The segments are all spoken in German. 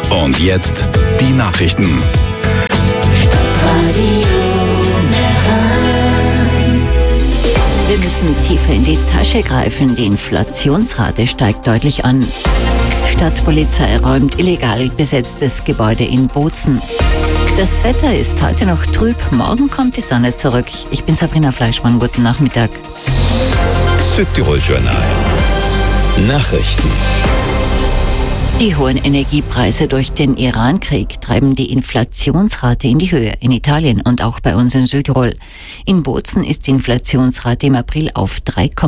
Und jetzt die Nachrichten. Wir müssen tiefer in die Tasche greifen. Die Inflationsrate steigt deutlich an. Stadtpolizei räumt illegal besetztes Gebäude in Bozen. Das Wetter ist heute noch trüb, morgen kommt die Sonne zurück. Ich bin Sabrina Fleischmann, guten Nachmittag. Südtirol Journal. Nachrichten. Die hohen Energiepreise durch den Iran-Krieg treiben die Inflationsrate in die Höhe, in Italien und auch bei uns in Südtirol. In Bozen ist die Inflationsrate im April auf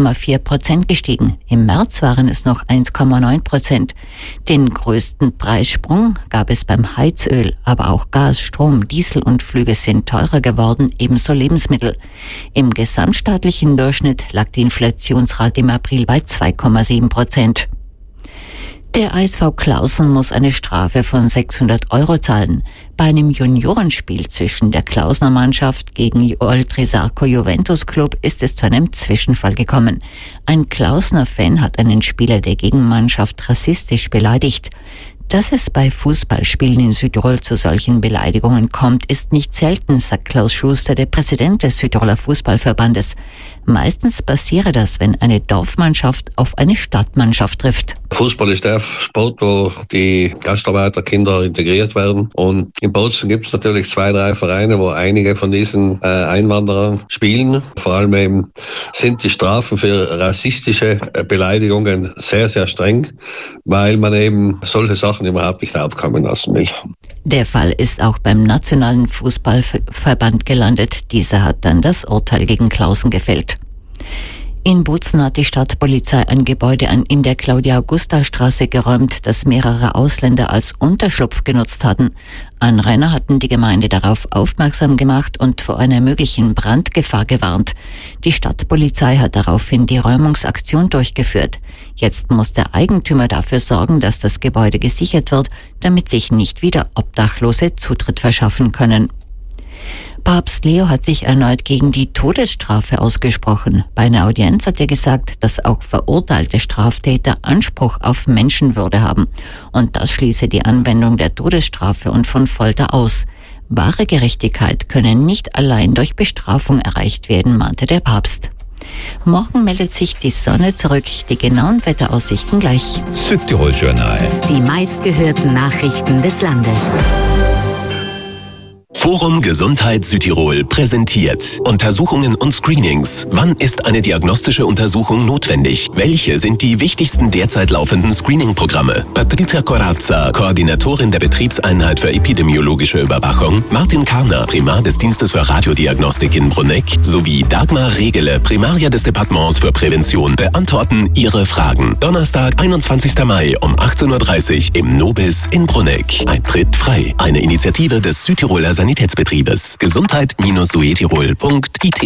3,4% gestiegen. Im März waren es noch 1,9%. Den größten Preissprung gab es beim Heizöl, aber auch Gas, Strom, Diesel und Flüge sind teurer geworden, ebenso Lebensmittel. Im gesamtstaatlichen Durchschnitt lag die Inflationsrate im April bei 2,7%. Der ASV Klausen muss eine Strafe von 600 € zahlen. Bei einem Juniorenspiel zwischen der Klausener Mannschaft gegen Oltrisarco Juventus Club ist es zu einem Zwischenfall gekommen. Ein Klausener Fan hat einen Spieler der Gegenmannschaft rassistisch beleidigt. Dass es bei Fußballspielen in Südtirol zu solchen Beleidigungen kommt, ist nicht selten, sagt Klaus Schuster, der Präsident des Südtiroler Fußballverbandes. Meistens passiere das, wenn eine Dorfmannschaft auf eine Stadtmannschaft trifft. Fußball ist der Sport, wo die Gastarbeiterkinder integriert werden. Und in Bozen gibt es natürlich 2, 3 Vereine, wo einige von diesen Einwanderern spielen. Vor allem eben sind die Strafen für rassistische Beleidigungen sehr, sehr streng, weil man eben solche Sachen überhaupt nicht aufkommen lassen will. Der Fall ist auch beim Nationalen Fußballverband gelandet. Dieser hat dann das Urteil gegen Klausen gefällt. In Bozen hat die Stadtpolizei ein Gebäude in der Claudia-Augusta-Straße geräumt, das mehrere Ausländer als Unterschlupf genutzt hatten. Anrainer hatten die Gemeinde darauf aufmerksam gemacht und vor einer möglichen Brandgefahr gewarnt. Die Stadtpolizei hat daraufhin die Räumungsaktion durchgeführt. Jetzt muss der Eigentümer dafür sorgen, dass das Gebäude gesichert wird, damit sich nicht wieder Obdachlose Zutritt verschaffen können. Papst Leo hat sich erneut gegen die Todesstrafe ausgesprochen. Bei einer Audienz hat er gesagt, dass auch verurteilte Straftäter Anspruch auf Menschenwürde haben. Und das schließe die Anwendung der Todesstrafe und von Folter aus. Wahre Gerechtigkeit könne nicht allein durch Bestrafung erreicht werden, mahnte der Papst. Morgen meldet sich die Sonne zurück. Die genauen Wetteraussichten gleich. Südtirol Journal. Die meistgehörten Nachrichten des Landes. Forum Gesundheit Südtirol präsentiert Untersuchungen und Screenings. Wann ist eine diagnostische Untersuchung notwendig? Welche sind die wichtigsten derzeit laufenden Screening-Programme? Patricia Corazza, Koordinatorin der Betriebseinheit für epidemiologische Überwachung, Martin Karner, Primar des Dienstes für Radiodiagnostik in Bruneck sowie Dagmar Regele, Primaria des Departements für Prävention, beantworten Ihre Fragen. Donnerstag, 21. Mai um 18:30 Uhr im Nobis in Bruneck. Eintritt frei. Eine Initiative des Südtiroler Sanitätsbetriebes. Gesundheit-suetirol.it